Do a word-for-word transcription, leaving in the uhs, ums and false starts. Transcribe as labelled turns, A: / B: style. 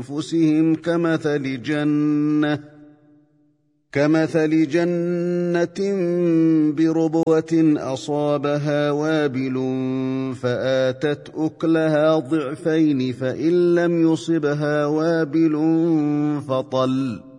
A: أنفسهم كمثل جنة كمثل جنة بربوة أصابها وابل فآتت أكلها ضعفين فإن لم يصبها وابل فطل